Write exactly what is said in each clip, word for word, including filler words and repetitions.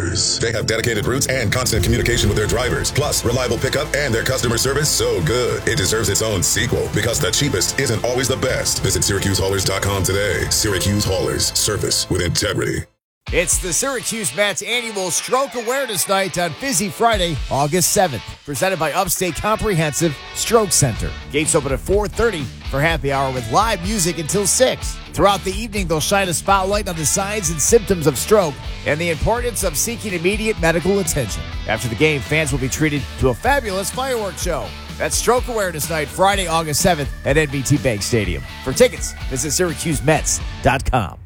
Haulers. They have dedicated routes and constant communication with their drivers, plus reliable pickup, and their customer service so good it deserves its own sequel, because the cheapest isn't always the best. Visit Syracuse Haulers dot com today. Syracuse Haulers, service with integrity. It's the Syracuse Mets annual Stroke Awareness Night on Busy Friday, August seventh, presented by Upstate Comprehensive Stroke Center. Gates open at four thirty for happy hour with live music until six. Throughout the evening, they'll shine a spotlight on the signs and symptoms of stroke and the importance of seeking immediate medical attention. After the game, fans will be treated to a fabulous fireworks show. That's Stroke Awareness Night, Friday, August seventh at N B T Bank Stadium. For tickets, visit Syracuse Mets dot com.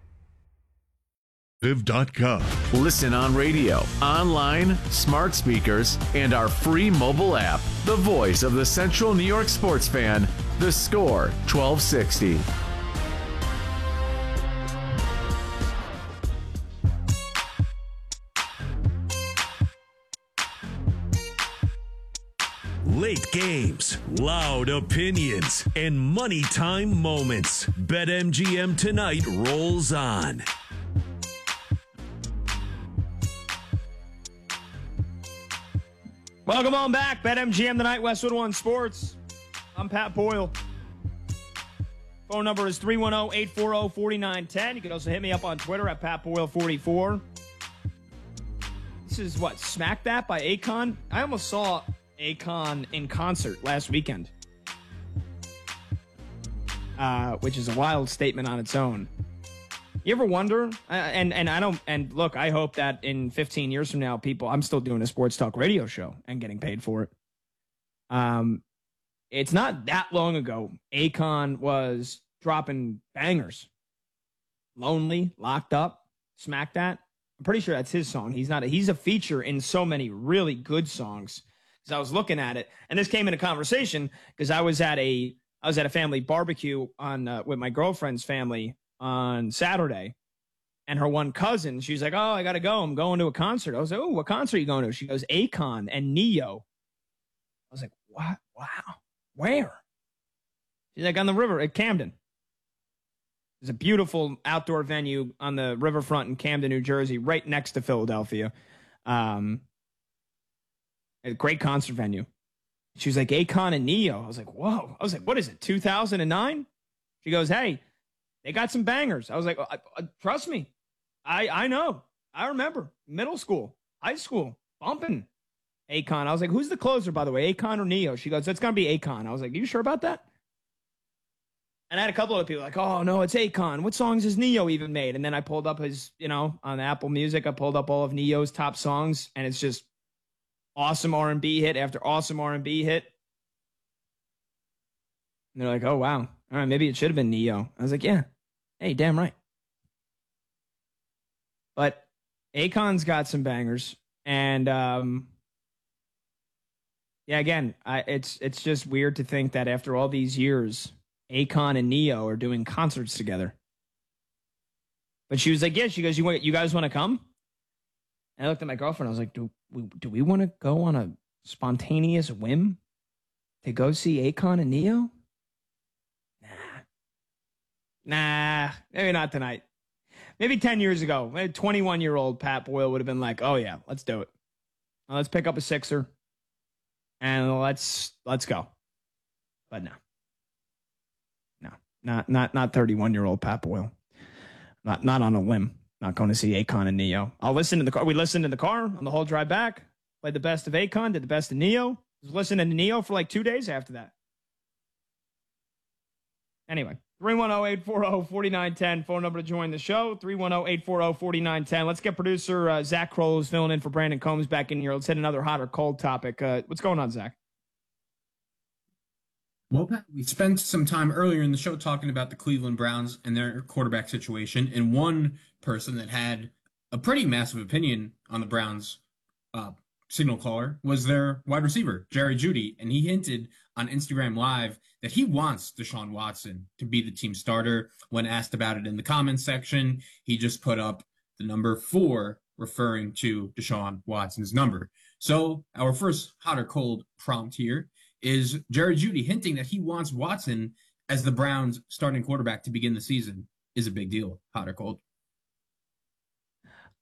dot com. Listen on radio, online, smart speakers, and our free mobile app. The voice of the Central New York sports fan, The Score twelve sixty. Late games, loud opinions, and money time moments. BetMGM Tonight rolls on. Welcome on back. BetMGM Tonight, Westwood One Sports. I'm Pat Boyle. Phone number is three one zero, eight four zero, four nine one zero. You can also hit me up on Twitter at Pat Boyle forty-four. This is what, Smack That by Akon? I almost saw Akon in concert last weekend, uh, which is a wild statement on its own. You ever wonder, uh, and and I don't, and look, I hope that in fifteen years from now, people, I'm still doing a sports talk radio show and getting paid for it. Um, it's not that long ago, Akon was dropping bangers. Lonely, Locked Up, Smack That. I'm pretty sure that's his song. He's not, a, he's a feature in so many really good songs. Because I was looking at it, and this came in a conversation because I was at a, I was at a family barbecue on uh, with my girlfriend's family on Saturday, and her one cousin, she's like, oh, I gotta go, I'm going to a concert. I was like, oh, what concert are you going to? She goes, Akon and Neo. I was like, what? Wow, where? She's like, on the river at Camden. There's a beautiful outdoor venue on the riverfront in Camden, New Jersey, right next to Philadelphia. Um, a great concert venue. She was like, Akon and Neo. I was like, whoa. I was like, what is it, two thousand nine? She goes, hey, they got some bangers. I was like, I, I, trust me. I, I know. I remember. Middle school, high school, bumping Akon. I was like, who's the closer, by the way, Akon or Neo? She goes, it's going to be Akon. I was like, are you sure about that? And I had a couple of people like, oh, no, it's Akon. What songs has Neo even made? And then I pulled up his, you know, on Apple Music, I pulled up all of Neo's top songs, and it's just awesome R and B hit after awesome R and B hit. And they're like, oh, wow. All right, maybe it should have been Neo. I was like, yeah. Hey, damn right. But Akon's got some bangers. And, um, yeah, again, I, it's it's just weird to think that after all these years, Akon and Neo are doing concerts together. But she was like, yeah, she goes, you, want, you guys want to come? And I looked at my girlfriend. I was like, do we, do we want to go on a spontaneous whim to go see Akon and Neo? Nah. Nah, maybe not tonight. Maybe ten years ago, maybe twenty-one-year-old Pat Boyle would have been like, oh, yeah, let's do it. Well, let's pick up a sixer and let's let's go. But no. No, not not not thirty-one-year-old Pat Boyle. Not not on a whim. Not going to see Akon and Neo. I'll listen in the car. We listened in the car on the whole drive back. Played the best of Akon, did the best of Neo. Was listening to Neo for like two days after that. Anyway, three one zero, eight four zero, four nine one zero, phone number to join the show, three one zero, eight four zero, four nine one zero. Let's get producer uh, Zach Kroll, who's filling in for Brandon Combs, back in here. Let's hit another hot or cold topic. Uh, what's going on, Zach? Well, Pat, we spent some time earlier in the show talking about the Cleveland Browns and their quarterback situation, and one person that had a pretty massive opinion on the Browns uh, signal caller was their wide receiver, Jerry Jeudy, and he hinted on Instagram Live that he wants Deshaun Watson to be the team starter. When asked about it in the comments section, he just put up the number four, referring to Deshaun Watson's number. So our first hot or cold prompt here is Jerry Jeudy hinting that he wants Watson as the Browns' starting quarterback to begin the season is a big deal, hot or cold?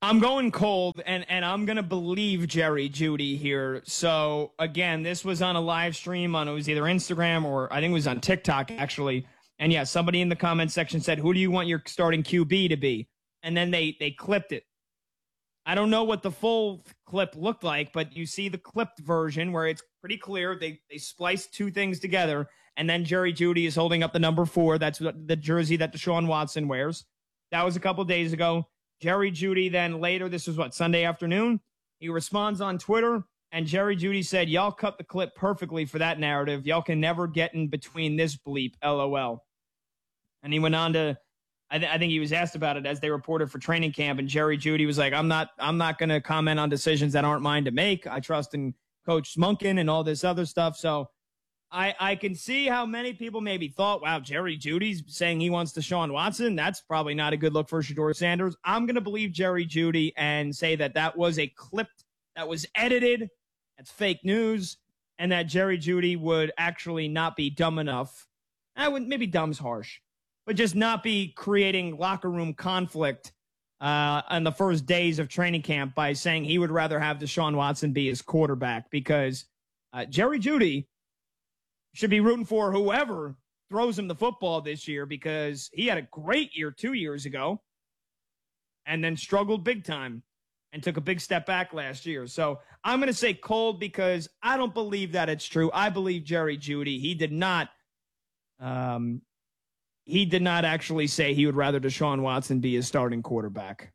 I'm going cold, and, and I'm going to believe Jerry Jeudy here. So, again, this was on a live stream on, it was either Instagram or I think it was on TikTok, actually. And, yeah, somebody in the comment section said, who do you want your starting Q B to be? And then they, they clipped it. I don't know what the full clip looked like, but you see the clipped version where it's pretty clear. They, they spliced two things together, and then Jerry Jeudy is holding up the number four. That's the jersey that Deshaun Watson wears. That was a couple days ago. Jerry Jeudy then later, this was what, Sunday afternoon? He responds on Twitter, and Jerry Jeudy said, y'all cut the clip perfectly for that narrative. Y'all can never get in between this bleep, LOL. And he went on to, I, th- I think he was asked about it as they reported for training camp, and Jerry Jeudy was like, I'm not I'm not going to comment on decisions that aren't mine to make. I trust in Coach Smunkin and all this other stuff. So I, I can see how many people maybe thought, wow, Jerry Jeudy's saying he wants Deshaun Watson. That's probably not a good look for Shedeur Sanders. I'm going to believe Jerry Jeudy and say that that was a clip that was edited. That's fake news. And that Jerry Jeudy would actually not be dumb enough. I would maybe dumb's harsh, but just not be creating locker room conflict uh, on the first days of training camp by saying he would rather have Deshaun Watson be his quarterback, because uh, Jerry Jeudy should be rooting for whoever throws him the football this year, because he had a great year two years ago and then struggled big time and took a big step back last year. So I'm going to say cold because I don't believe that it's true. I believe Jerry Jeudy. He did not um, he did not actually say he would rather Deshaun Watson be his starting quarterback.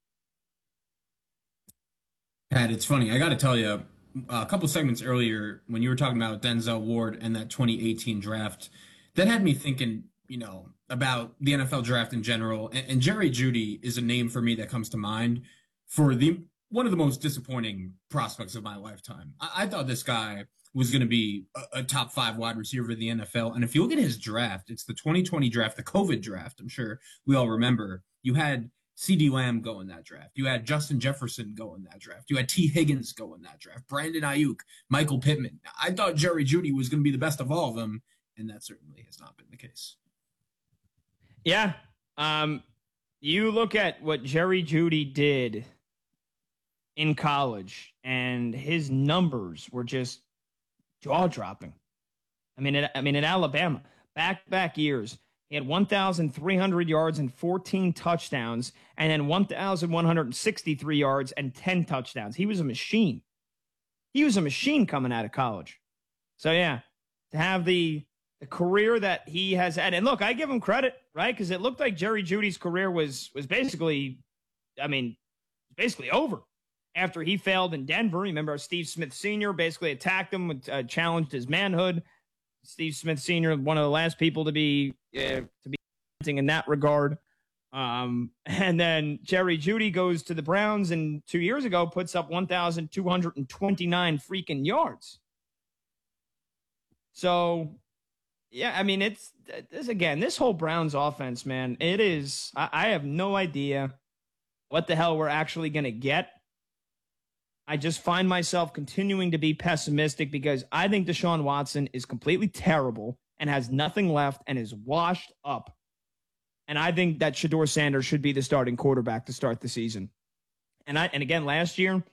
Pat, it's funny. I got to tell you, a couple segments earlier when you were talking about Denzel Ward and that twenty eighteen draft, that had me thinking, you know, about the N F L draft in general. And, and Jerry Jeudy is a name for me that comes to mind for the one of the most disappointing prospects of my lifetime. I, I thought this guy was going to be a, a top five wide receiver in the N F L. And if you look at his draft, it's the twenty twenty draft, the COVID draft. I'm sure we all remember. You had CeeDee Lamb go in that draft. You had Justin Jefferson go in that draft. You had T. Higgins go in that draft. Brandon Ayuk, Michael Pittman. I thought Jerry Jeudy was going to be the best of all of them, and that certainly has not been the case. Yeah. Um, you look at what Jerry Jeudy did in college, and his numbers were just jaw-dropping. I mean, at, I mean, at Alabama, back-back years, he had one thousand three hundred yards and fourteen touchdowns, and then one thousand one hundred sixty-three yards and ten touchdowns. He was a machine. He was a machine coming out of college. So, yeah, to have the, the career that he has had. And, look, I give him credit, right, because it looked like Jerry Jeudy's career was was basically, I mean, basically over after he failed in Denver. Remember, Steve Smith Senior basically attacked him, uh, challenged his manhood. Steve Smith Senior, one of the last people to be uh, to be in that regard. Um, and then Jerry Jeudy goes to the Browns, and two years ago puts up one thousand two hundred twenty-nine freaking yards. So, yeah, I mean, it's this again, this whole Browns offense, man, it is, I, I have no idea what the hell we're actually going to get. I just find myself continuing to be pessimistic because I think Deshaun Watson is completely terrible and has nothing left and is washed up. And I think that Shedeur Sanders should be the starting quarterback to start the season. And I and again, last year,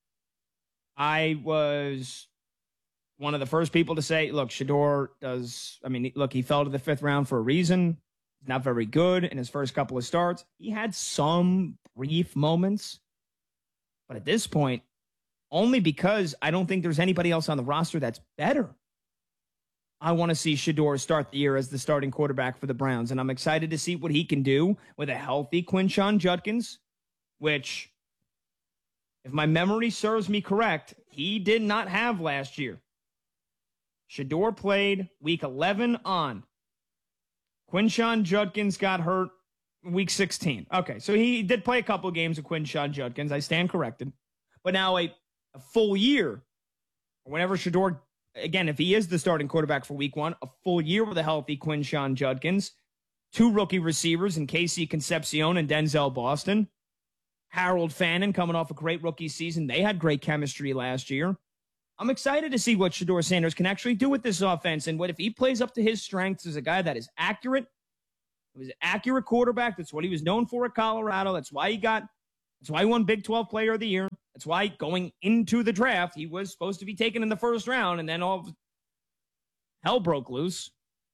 I was one of the first people to say, look, Shedeur does, I mean, look, he fell to the fifth round for a reason. He's not very good in his first couple of starts. He had some brief moments. But at this point, only because I don't think there's anybody else on the roster that's better, I want to see Shedeur start the year as the starting quarterback for the Browns. And I'm excited to see what he can do with a healthy Quinshon Judkins, which, if my memory serves me correct, he did not have last year. Shedeur played week eleven on. Quinshon Judkins got hurt week sixteen. Okay, so he did play a couple of games with Quinshon Judkins. I stand corrected. But now a, a full year, whenever Shedeur, again, if he is the starting quarterback for week one, a full year with a healthy Quinshon Judkins, two rookie receivers in Casey Concepcion and Denzel Boston, Harold Fannin coming off a great rookie season. They had great chemistry last year. I'm excited to see what Shedeur Sanders can actually do with this offense, and what if he plays up to his strengths as a guy that is accurate. He was an accurate quarterback. That's what he was known for at Colorado. That's why he got That's why he won Big twelve Player of the Year. That's why going into the draft, he was supposed to be taken in the first round, and then all of hell broke loose.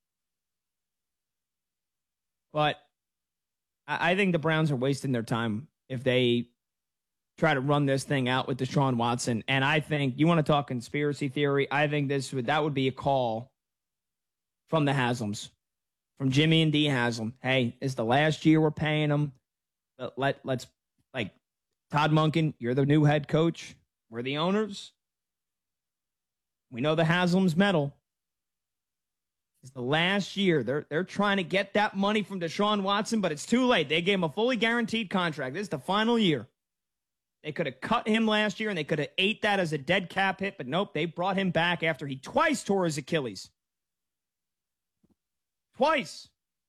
But I think the Browns are wasting their time if they try to run this thing out with Deshaun Watson. And I think, you want to talk conspiracy theory, I think this would that would be a call from the Haslams, from Jimmy and Dee Haslam. Hey, it's the last year we're paying them. Let, let, let's, like, Todd Monken, you're the new head coach. We're the owners. We know the Haslams meddle. It's the last year. They're they're trying to get that money from Deshaun Watson, but it's too late. They gave him a fully guaranteed contract. This is the final year. They could have cut him last year, and they could have ate that as a dead cap hit, but nope, they brought him back after he twice tore his Achilles. Twice.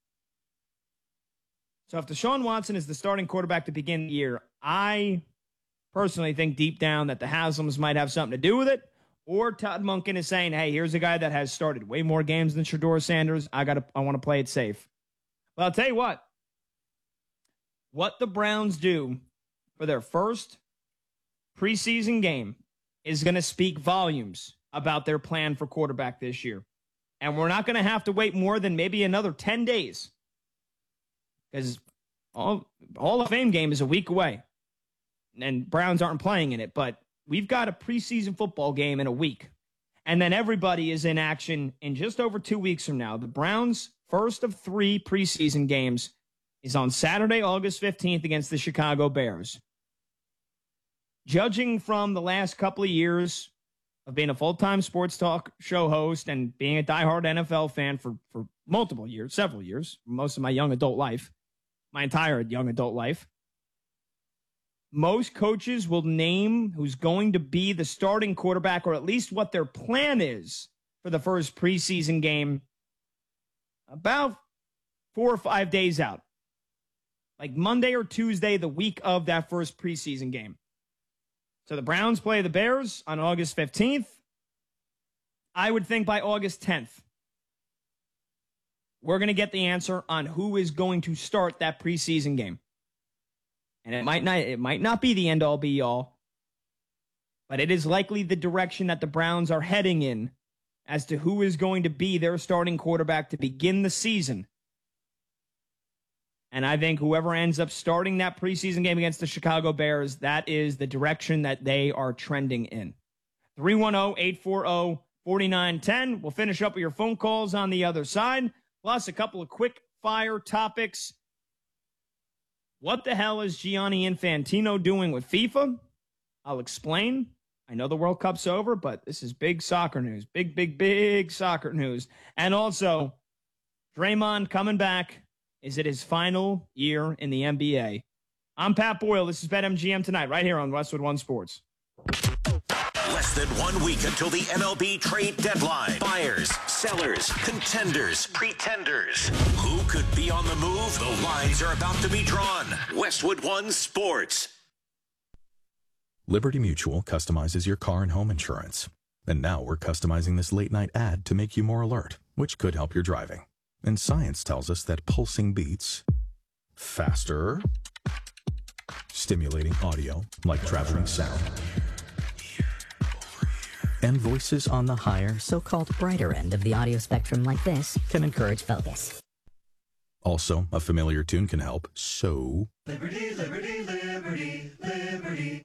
So if Deshaun Watson is the starting quarterback to begin the year, I personally think deep down that the Haslams might have something to do with it. Or Todd Monken is saying, hey, here's a guy that has started way more games than Shedeur Sanders. I gotta, I want to play it safe. But I'll tell you what. What the Browns do for their first preseason game is going to speak volumes about their plan for quarterback this year. And we're not going to have to wait more than maybe another ten days. Because all Hall of Fame game is a week away. And Browns aren't playing in it, but we've got a preseason football game in a week. And then everybody is in action in just over two weeks from now. The Browns' first of three preseason games is on Saturday, August fifteenth against the Chicago Bears. Judging from the last couple of years of being a full-time sports talk show host and being a diehard N F L fan for, for multiple years, several years, most of my young adult life, my entire young adult life, most coaches will name who's going to be the starting quarterback, or at least what their plan is for the first preseason game, about four or five days out. Like Monday or Tuesday, the week of that first preseason game. So the Browns play the Bears on August fifteenth. I would think by August tenth, we're going to get the answer on who is going to start that preseason game. And it might not, it might not be the end-all, be-all, but it is likely the direction that the Browns are heading in as to who is going to be their starting quarterback to begin the season. And I think whoever ends up starting that preseason game against the Chicago Bears, that is the direction that they are trending in. three one zero, eight four zero, four nine one zero. We'll finish up with your phone calls on the other side, plus a couple of quick-fire topics. What the hell is Gianni Infantino doing with FIFA? I'll explain. I know the World Cup's over, but this is big soccer news. Big, big, big soccer news. And also, Draymond coming back. Is it his final year in the N B A? I'm Pat Boyle. This is BetMGM Tonight, right here on Westwood One Sports. Less than one week until the M L B trade deadline. Buyers, sellers, contenders, pretenders. Who could be on the move? The lines are about to be drawn. Westwood One Sports. Liberty Mutual customizes your car and home insurance. And now we're customizing this late night ad to make you more alert, which could help your driving. And science tells us that pulsing beats faster, stimulating audio like traveling sound, and voices on the higher, so-called brighter end of the audio spectrum like this can encourage focus. Also, a familiar tune can help, so... Liberty, liberty, liberty, liberty.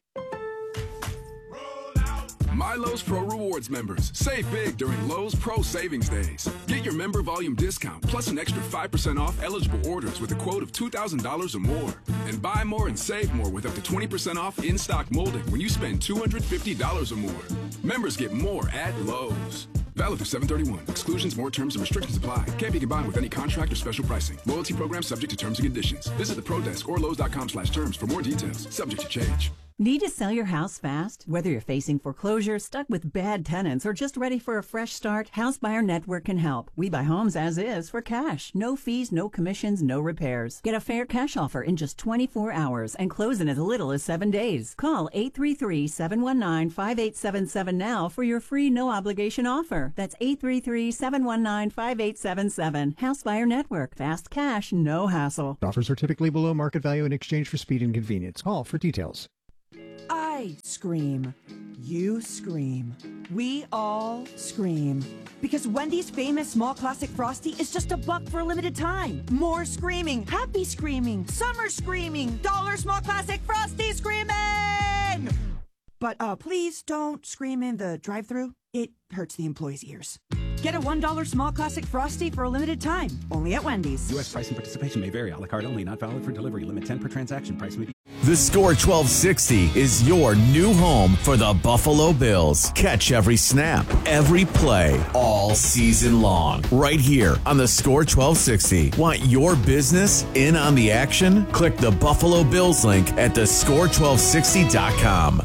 My Lowe's Pro Rewards members, save big during Lowe's Pro Savings Days. Get your member volume discount plus an extra five percent off eligible orders with a quote of two thousand dollars or more. And buy more and save more with up to twenty percent off in-stock molding when you spend two hundred fifty dollars or more. Members get more at Lowe's. Valid through seven thirty-one. Exclusions, more terms, and restrictions apply. Can't be combined with any contract or special pricing. Loyalty program subject to terms and conditions. Visit the Pro Desk or Lowe's dot com slash terms for more details. Subject to change. Need to sell your house fast? Whether you're facing foreclosure, stuck with bad tenants, or just ready for a fresh start, House Buyer Network can help. We buy homes as is for cash. No fees, no commissions, no repairs. Get a fair cash offer in just twenty-four hours and close in as little as seven days. Call eight three three, seven one nine, five eight seven seven now for your free no-obligation offer. That's eight three three, seven one nine, five eight seven seven. House Buyer Network. Fast cash, no hassle. Offers are typically below market value in exchange for speed and convenience. Call for details. I scream. You scream. We all scream. Because Wendy's famous small classic Frosty is just a buck for a limited time. More screaming. Happy screaming. Summer screaming. Dollar small classic Frosty screaming! But uh, please don't scream in the drive-thru. It hurts the employees' ears. Get a one dollar small classic Frosty for a limited time. Only at Wendy's. U S price and participation may vary. A la carte only. Not valid for delivery. Limit ten per transaction. Price may be... The Score twelve sixty is your new home for the Buffalo Bills. Catch every snap, every play, all season long. Right here on the Score twelve sixty. Want your business in on the action? Click the Buffalo Bills link at the score twelve sixty dot com.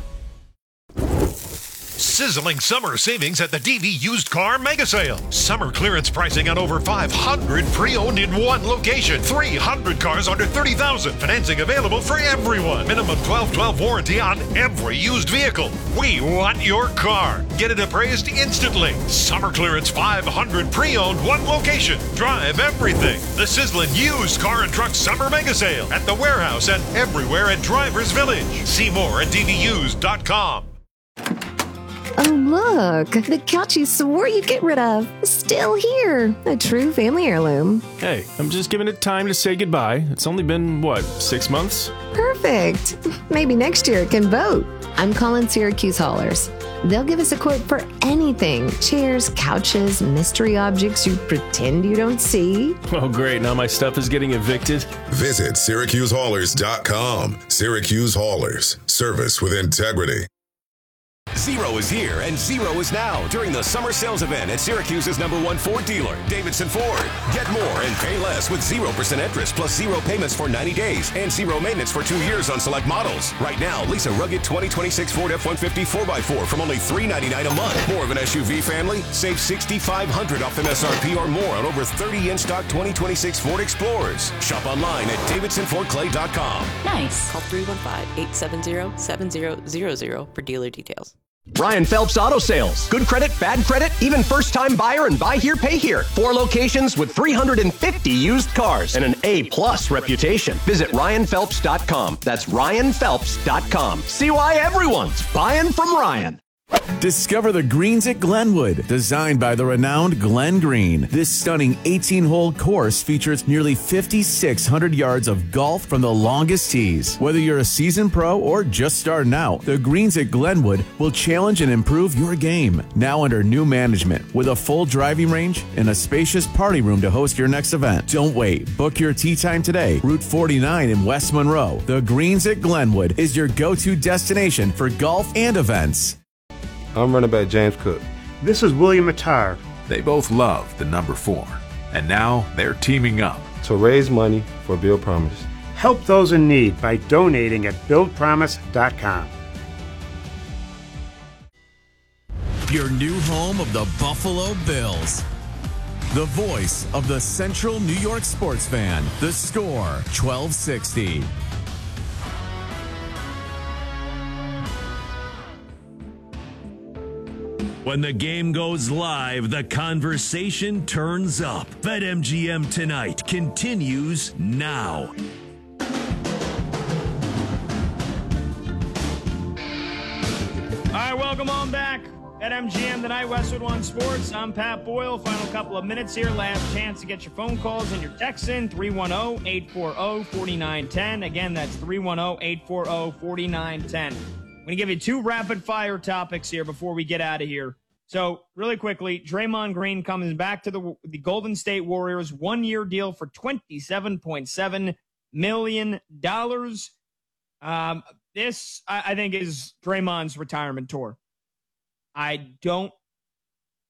Sizzling summer savings at the D V Used Car Mega Sale. Summer clearance pricing on over five hundred pre-owned in one location. three hundred cars under thirty thousand dollars. Financing available for everyone. Minimum twelve twelve warranty on every used vehicle. We want your car. Get it appraised instantly. Summer clearance five hundred pre-owned, one location. Drive everything. The sizzling Used Car and Truck Summer Mega Sale at the warehouse and everywhere at Drivers Village. See more at D V used dot com. Oh, look, the couch you swore you'd get rid of is still here. A true family heirloom. Hey, I'm just giving it time to say goodbye. It's only been, what, six months? Perfect. Maybe next year it can vote. I'm calling Syracuse Haulers. They'll give us a quote for anything. Chairs, couches, mystery objects you pretend you don't see. Oh, great. Now my stuff is getting evicted. Visit Syracuse Haulers dot com. Syracuse Haulers. Service with integrity. Zero is here and zero is now during the summer sales event at Syracuse's number one Ford dealer, Davidson Ford. Get more and pay less with zero percent interest plus zero payments for ninety days and zero maintenance for two years on select models. Right now, lease a rugged twenty twenty-six Ford F one fifty four by four from only three ninety-nine a month. More of an S U V family? Save six thousand five hundred dollars off M S R P or more on over thirty in-stock twenty twenty-six Ford Explorers. Shop online at Davidson Ford Clay dot com. Nice. Call three one five, eight seven zero, seven zero zero zero for dealer details. Ryan Phelps Auto Sales. Good credit, bad credit, even first-time buyer and buy here, pay here. Four locations with three hundred fifty used cars and an A-plus reputation. Visit Ryan Phelps dot com. That's Ryan Phelps dot com. See why everyone's buying from Ryan. Discover the greens at Glenwood, designed by the renowned Glenn Green. This stunning eighteen-hole course features nearly fifty-six hundred yards of golf from the longest tees. Whether you're a seasoned pro or just starting out, the greens at Glenwood will challenge and improve your game. Now under new management, with a full driving range and a spacious party room to host your next event. Don't wait. Book your tee time today. Route forty-nine in West Monroe. The greens at Glenwood is your go-to destination for golf and events. I'm running back James Cook. This is William Attar. They both love the number four, and now they're teaming up to raise money for Build Promise. Help those in need by donating at build promise dot com. Your new home of the Buffalo Bills. The voice of the Central New York sports fan. The Score twelve sixty. When the game goes live, the conversation turns up. BetMGM Tonight continues now. All right, welcome on back. BetMGM Tonight, Westwood One Sports. I'm Pat Boyle. Final couple of minutes here. Last chance to get your phone calls and your texts in. three one zero, eight four zero, four nine one zero. Again, that's three one zero, eight four zero, four nine one zero. I'm going to give you two rapid-fire topics here before we get out of here. So, really quickly, Draymond Green comes back to the, the Golden State Warriors. One-year deal for twenty-seven point seven million dollars. Um, this, I, I think, is Draymond's retirement tour. I don't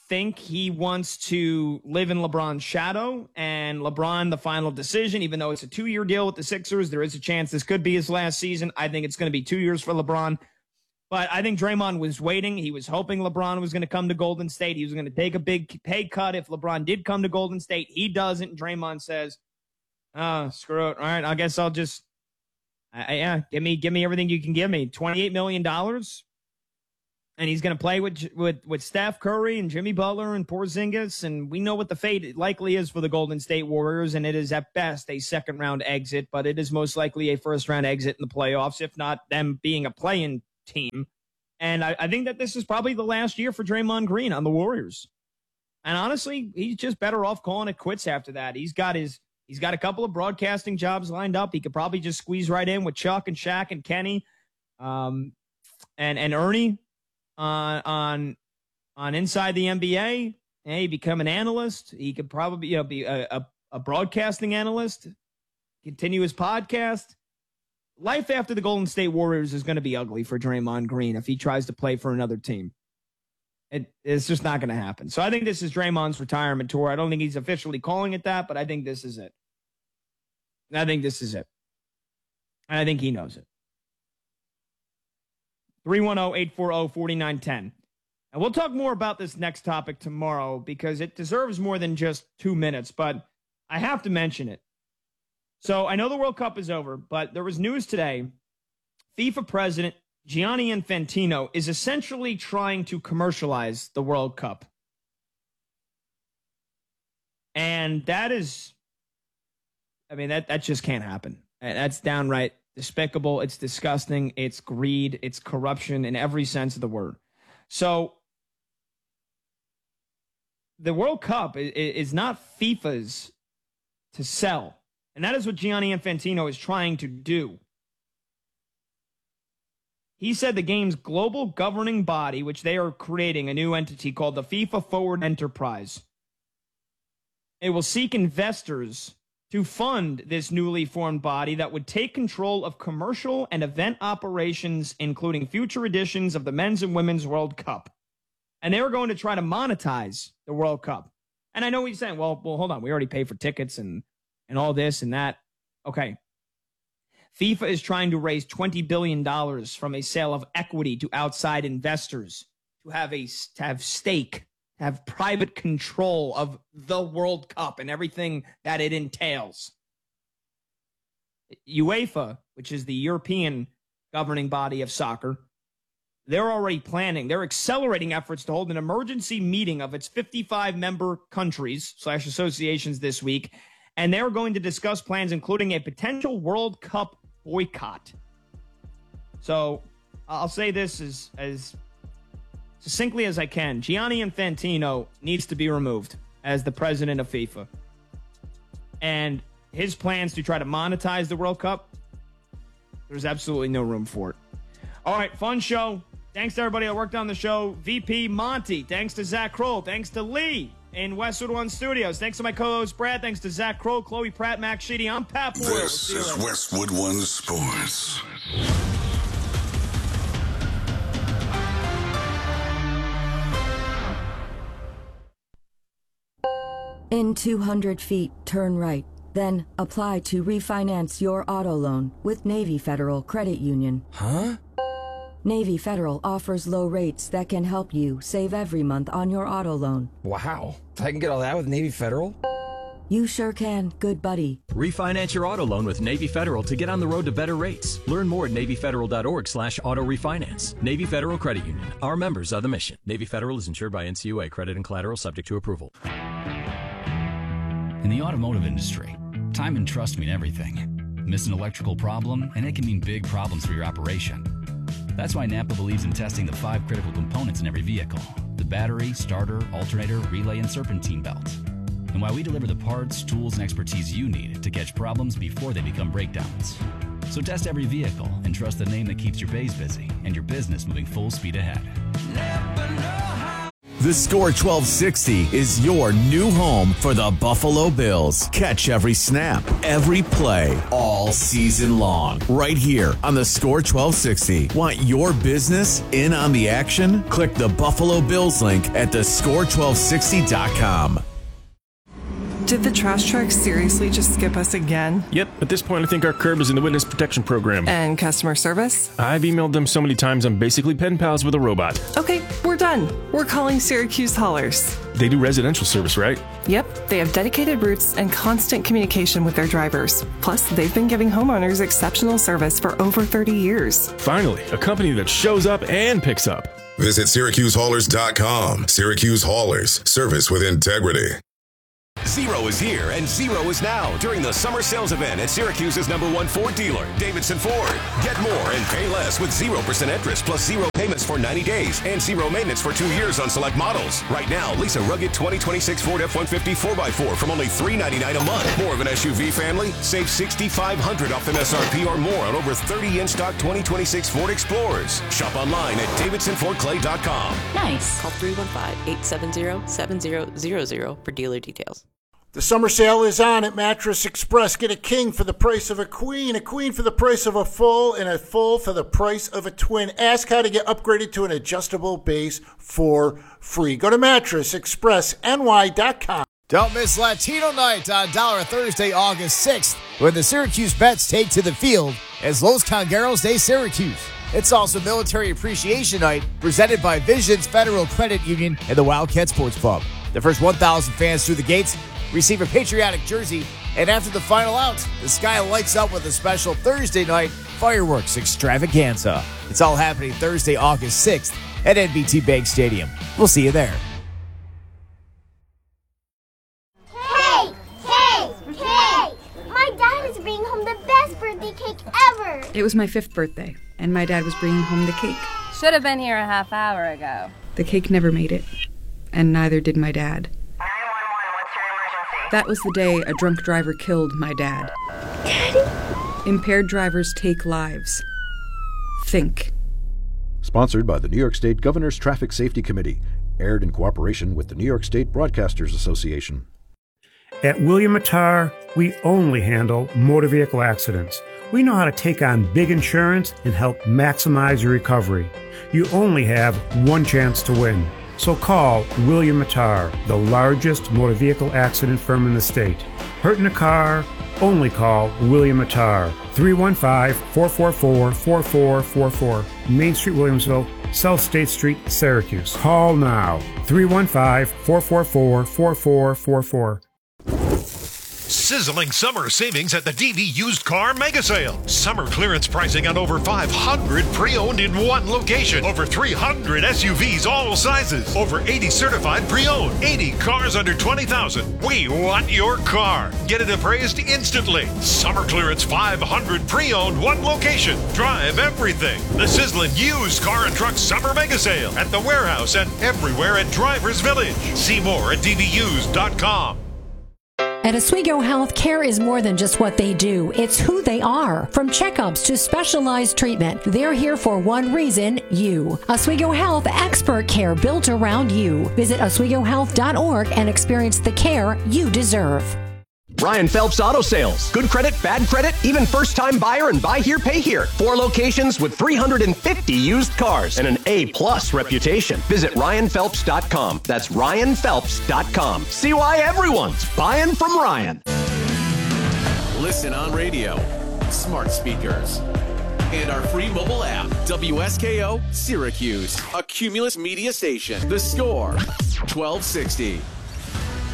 think he wants to live in LeBron's shadow and LeBron the final decision, even though it's a two-year deal with the Sixers. There is a chance this could be his last season. I think it's going to be two years for LeBron. But I think Draymond was waiting. He was hoping LeBron was going to come to Golden State. He was going to take a big pay cut if LeBron did come to Golden State. He doesn't. And Draymond says, oh, screw it. All right, I guess I'll just, uh, yeah, give me give me everything you can give me. twenty-eight million dollars. And he's going to play with, with with Steph Curry and Jimmy Butler and Porzingis. And we know what the fate likely is for the Golden State Warriors. And it is at best a second-round exit, but it is most likely a first-round exit in the playoffs, if not them being a play-in team. And I, I think that this is probably the last year for Draymond Green on the Warriors. And honestly, he's just better off calling it quits after that. He's got his he's got a couple of broadcasting jobs lined up. He could probably just squeeze right in with Chuck and Shaq and Kenny um, and and Ernie on on on Inside the N B A. Hey, become an analyst. He could probably you know be a, a, a broadcasting analyst. Continue his podcast. Life after the Golden State Warriors is going to be ugly for Draymond Green if he tries to play for another team. It, it's just not going to happen. So I think this is Draymond's retirement tour. I don't think he's officially calling it that, but I think this is it. I think this is it. And I think he knows it. three one zero, eight four zero, four nine one zero. And we'll talk more about this next topic tomorrow because it deserves more than just two minutes, but I have to mention it. So I know the World Cup is over, but there was news today. FIFA president Gianni Infantino is essentially trying to commercialize the World Cup. And that is, I mean, that, that just can't happen. That's downright despicable. It's disgusting. It's greed. It's corruption in every sense of the word. So the World Cup is not FIFA's to sell. And that is what Gianni Infantino is trying to do. He said the game's global governing body, which they are creating a new entity called the FIFA Forward Enterprise, it will seek investors to fund this newly formed body that would take control of commercial and event operations, including future editions of the Men's and Women's World Cup. And they were going to try to monetize the World Cup. And I know he's saying, well, well, hold on, we already paid for tickets and and all this and that. Okay. FIFA is trying to raise twenty billion dollars from a sale of equity to outside investors to have a to have stake, to have private control of the World Cup and everything that it entails. UEFA, which is the European governing body of soccer, they're already planning. They're accelerating efforts to hold an emergency meeting of its fifty-five member countries slash associations this week. And they're going to discuss plans, including a potential World Cup boycott. So I'll say this as, as succinctly as I can. Gianni Infantino needs to be removed as the president of FIFA. And his plans to try to monetize the World Cup, there's absolutely no room for it. All right, fun show. Thanks to everybody that worked on the show. V P Monty. Thanks to Zach Kroll. Thanks to Lee in Westwood One Studios. Thanks to my co-host Brad. Thanks to Zach Kroll, Chloe Pratt, Max Sheedy. I'm Pat Boyle. This is Westwood One Sports. In two hundred feet, turn right. Then apply to refinance your auto loan with Navy Federal Credit Union. Huh? Navy Federal offers low rates that can help you save every month on your auto loan. Wow. I can get all that with Navy Federal? You sure can, good buddy. Refinance your auto loan with Navy Federal to get on the road to better rates. Learn more at NavyFederal.org slash auto refinance. Navy Federal Credit Union. Our members are the mission. Navy Federal is insured by N C U A. Credit and collateral subject to approval. In the automotive industry, time and trust mean everything. Miss an electrical problem, and it can mean big problems for your operation. That's why Napa believes in testing the five critical components in every vehicle: the battery, starter, alternator, relay, and serpentine belt. And why we deliver the parts, tools, and expertise you need to catch problems before they become breakdowns. So test every vehicle and trust the name that keeps your bays busy and your business moving full speed ahead. The Score twelve sixty is your new home for the Buffalo Bills. Catch every snap, every play, all season long. Right here on the Score twelve sixty. Want your business in on the action? Click the Buffalo Bills link at the score twelve sixty dot com. Did the trash truck seriously just skip us again? Yep, at this point I think our curb is in the witness protection program. And customer service? I've emailed them so many times I'm basically pen pals with a robot. Okay, we're done. We're calling Syracuse Haulers. They do residential service, right? Yep, they have dedicated routes and constant communication with their drivers. Plus, they've been giving homeowners exceptional service for over thirty years. Finally, a company that shows up and picks up. Visit Syracuse Haulers dot com. Syracuse Haulers, service with integrity. Zero is here and zero is now during the summer sales event at Syracuse's number one Ford dealer, Davidson Ford. Get more and pay less with zero percent interest plus zero payments for ninety days and zero maintenance for two years on select models. Right now, lease a rugged twenty twenty-six Ford F one fifty four by four from only three hundred ninety-nine dollars a month. More of an S U V family? Save six thousand five hundred dollars off M S R P or more on over thirty in-stock twenty twenty-six Ford Explorers. Shop online at davidson ford clay dot com. Nice. Call three one five, eight seven zero, seven zero zero zero for dealer details. The summer sale is on at Mattress Express. Get a king for the price of a queen, a queen for the price of a full, and a full for the price of a twin. Ask how to get upgraded to an adjustable base for free. Go to mattress express n y dot com. Don't miss Latino Night on Dollar Thursday, August sixth, when the Syracuse Bets take to the field as Los Congueros de Syracuse. It's also Military Appreciation Night, presented by Visions Federal Credit Union and the Wildcat Sports Pub. The first one thousand fans through the gates receive a patriotic jersey, and after the final out, the sky lights up with a special Thursday night fireworks extravaganza. It's all happening Thursday, August sixth at N B T Bank Stadium. We'll see you there. Cake! Cake! Cake! My dad is bringing home the best birthday cake ever! It was my fifth birthday, and my dad was bringing home the cake. Should have been here a half hour ago. The cake never made it, and neither did my dad. That was the day a drunk driver killed my dad. Daddy? Impaired drivers take lives. Think. Sponsored by the New York State Governor's Traffic Safety Committee. Aired in cooperation with the New York State Broadcasters Association. At William Mattar, we only handle motor vehicle accidents. We know how to take on big insurance and help maximize your recovery. You only have one chance to win. So call William Mattar, the largest motor vehicle accident firm in the state. Hurt in a car? Only call William Mattar. three one five, four four four, four four four four. Main Street, Williamsville, South State Street, Syracuse. Call now. three one five, four four four, four four four four. Sizzling summer savings at the D V Used Car Mega Sale. Summer clearance pricing on over five hundred pre-owned in one location. Over three hundred S U Vs all sizes. Over eighty certified pre-owned. eighty cars under twenty thousand. We want your car. Get it appraised instantly. Summer clearance five hundred pre-owned one location. Drive everything. The sizzling used car and truck summer mega sale at the warehouse and everywhere at Drivers Village. See more at d v used dot com. At Oswego Health, care is more than just what they do. It's who they are. From checkups to specialized treatment, they're here for one reason, you. Oswego Health, expert care built around you. Visit oswego health dot org and experience the care you deserve. Ryan Phelps Auto Sales. Good credit, bad credit, even first-time buyer and buy here, pay here. Four locations with three hundred fifty used cars and an A-plus reputation. Visit ryan phelps dot com. That's ryan phelps dot com. See why everyone's buying from Ryan. Listen on radio, smart speakers, and our free mobile app. W S K O Syracuse, a Cumulus media station. The Score, twelve sixty.